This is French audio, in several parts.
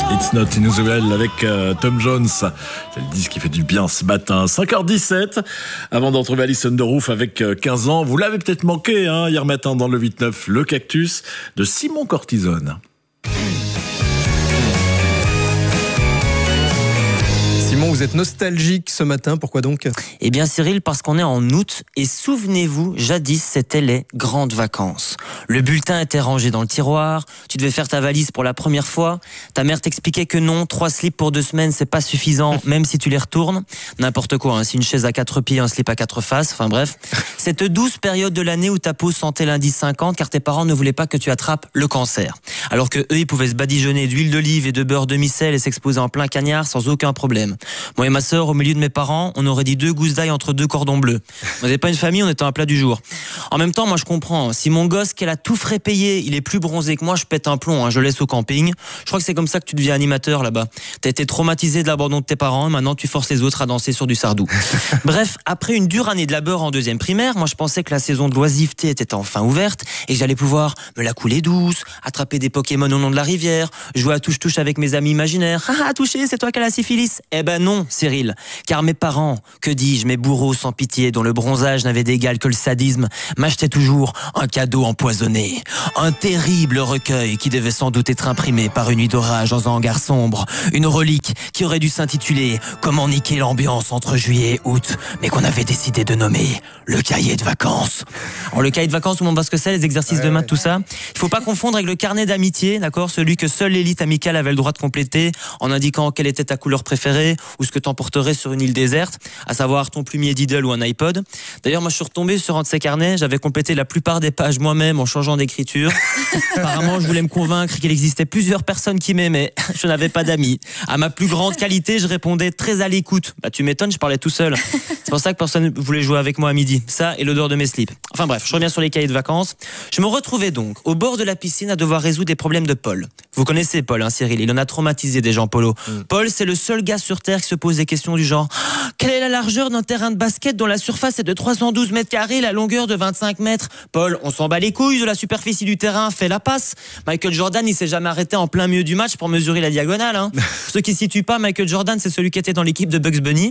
It's Not Unusual avec Tom Jones. C'est le disque qui fait du bien ce matin. 5h17. Avant d'en retrouver Alison Derouf avec 15 ans. Vous l'avez peut-être manqué hier matin dans le 8-9. Le Cactus de Simon Cortisone. Simon, vous êtes nostalgique ce matin, pourquoi donc ? Eh bien Cyril, parce qu'on est en août et souvenez-vous, jadis c'était les grandes vacances. Le bulletin était rangé dans le tiroir, tu devais faire ta valise pour la première fois, ta mère t'expliquait que non, 3 slips pour 2 semaines c'est pas suffisant, même si tu les retournes. N'importe quoi, c'est une chaise à 4 pieds, un slip à 4 faces, enfin bref. Cette douce période de l'année où ta peau sentait l'indice 50 car tes parents ne voulaient pas que tu attrapes le cancer. Alors que eux, ils pouvaient se badigeonner d'huile d'olive et de beurre demi-sel et s'exposer en plein cagnard sans aucun problème. Moi et ma sœur, au milieu de mes parents, on aurait dit 2 gousses d'ail entre 2 cordons bleus. On n'était pas une famille, on était un plat du jour. En même temps, moi je comprends, si mon gosse qu'elle a tout frais payé, il est plus bronzé que moi, je pète un plomb, je le laisse au camping. Je crois que c'est comme ça que tu deviens animateur là-bas. T'as été traumatisé de l'abandon de tes parents, et maintenant tu forces les autres à danser sur du sardou. Bref, après une dure année de labeur en 2e primaire, moi je pensais que la saison de l'oisiveté était enfin ouverte et que j'allais pouvoir me la couler douce, attraper des Pokémon au long de la rivière, jouer à touche-touche avec mes amis imaginaires. Ah, touché, c'est toi qui as la syphilis. Eh ben non, Cyril, car mes parents, que dis-je, mes bourreaux sans pitié dont le bronzage n'avait d'égal que le sadisme, m'achetaient toujours un cadeau empoisonné, un terrible recueil qui devait sans doute être imprimé par une nuit d'orage dans un hangar sombre, une relique qui aurait dû s'intituler « Comment niquer l'ambiance entre juillet et août », mais qu'on avait décidé de nommer le cahier de vacances. Alors le cahier de vacances, tout le monde voit ce que c'est, les exercices de maths, tout ça. Il faut pas confondre avec le carnet d'amitié, d'accord, celui que seule l'élite amicale avait le droit de compléter en indiquant quelle était ta couleur préférée ou ce que t'emporterais sur une île déserte, à savoir ton plumier Diddle ou un iPod. D'ailleurs, moi, je suis retombé sur un de ces carnets, j'avais complété la plupart des pages moi-même en changeant d'écriture. Apparemment, je voulais me convaincre qu'il existait plusieurs personnes qui m'aimaient. Je n'avais pas d'amis. À ma plus grande qualité, je répondais très à l'écoute. Bah, tu m'étonnes, je parlais tout seul. C'est pour ça que personne ne voulait jouer avec moi à midi. Ça et l'odeur de mes slips. Enfin bref, je reviens sur les cahiers de vacances. Je me retrouvais donc au bord de la piscine à devoir résoudre des problèmes de Paul. Vous connaissez Paul, Cyril, il en a traumatisé des gens Polo. Paul, c'est le seul gars sur Terre qui se pose des questions du genre « Quelle est la largeur d'un terrain de basket dont la surface est de 312 mètres carrés, la longueur de 25 mètres ?» Paul, on s'en bat les couilles de la superficie du terrain, fais la passe. Michael Jordan, il s'est jamais arrêté en plein milieu du match pour mesurer la diagonale. Pour ceux qui ne situent pas, Michael Jordan, c'est celui qui était dans l'équipe de Bugs Bunny.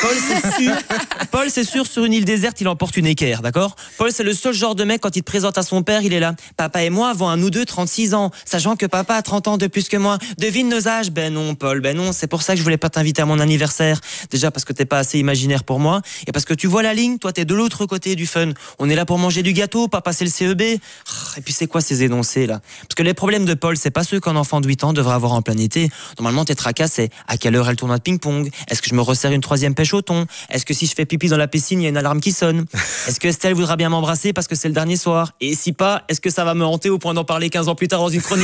Paul, c'est sûr, sur une île déserte, il emporte une équerre, d'accord ? Paul, c'est le seul genre de mec, quand il te présente à son père, il est là. Papa et moi avons un nous deux 36 ans, sachant que papa a 30 ans de plus que moi. Devine nos âges. Ben non, Paul, ben non, c'est pour ça que je voulais pas t'inviter à mon anniversaire. Déjà parce que t'es pas assez imaginaire pour moi, et parce que tu vois la ligne, toi t'es de l'autre côté du fun. On est là pour manger du gâteau, pas passer le CEB. Et puis c'est quoi ces énoncés là ? Parce que les problèmes de Paul, c'est pas ceux qu'un enfant de 8 ans devrait avoir en plein été. Normalement, tes tracas, c'est à quelle heure est le tournoi de ping-pong ? Est-ce que je me resserre une 3e pêche au thon ? Est-ce que si je fais pipi dans la piscine, il y a une alarme qui sonne ? Est-ce que Estelle voudra bien m'embrasser parce que c'est le dernier soir ? Et si pas, est-ce que ça va me hanter au point d'en parler 15 ans plus tard dans une chronique ?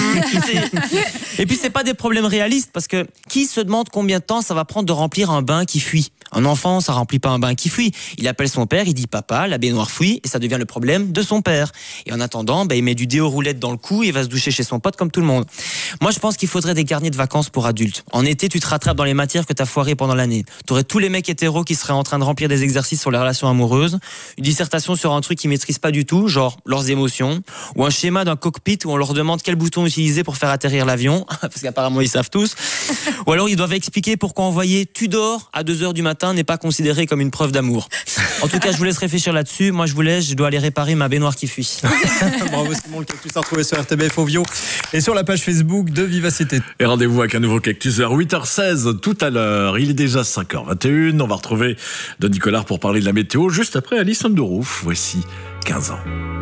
Et puis c'est pas des problèmes réalistes, parce que qui se demande combien de temps ça va prendre de remplir un bain qui fuit ? Un enfant, ça remplit pas un bain qui fuit. Il appelle son père, il dit papa, la baignoire fuit, et ça devient le problème de son père. Et en attendant, il met du déo roulette dans le cou et il va se doucher chez son pote comme tout le monde. Moi, je pense qu'il faudrait des carnets de vacances pour adultes. En été, tu te rattrapes dans les matières que t'as foirées pendant l'année. T'aurais tous les mecs hétéros qui seraient en train de remplir des exercices sur les relations amoureuses, une dissertation sur un truc qu'ils maîtrisent pas du tout, genre leurs émotions, ou un schéma d'un cockpit où on leur demande quel bouton utiliser pour faire atterrir l'avion, parce qu'apparemment ils savent tous. Ou alors ils doivent expliquer pourquoi envoyer Tudor à 2h du matin n'est pas considéré comme une preuve d'amour. En tout cas, je vous laisse réfléchir là-dessus. Moi, je vous laisse, je dois aller réparer ma baignoire qui fuit. Bravo Simon, le Cactus à retrouver sur RTBF Ovio et sur la page Facebook de Vivacité. Et rendez-vous avec un nouveau Cactus vers 8h16 tout à l'heure. Il est déjà 5h21. On va retrouver Denis Collard pour parler de la météo juste après Alison Derouf. Voici 15 ans.